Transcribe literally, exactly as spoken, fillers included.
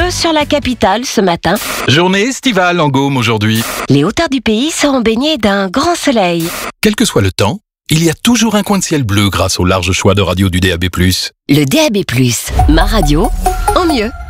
bleu sur la capitale ce matin. Journée estivale en Gaume aujourd'hui. Les hauteurs du pays seront baignées d'un grand soleil. Quel que soit le temps, il y a toujours un coin de ciel bleu grâce au large choix de radios du D A B plus. Le D A B plus, ma radio, en mieux.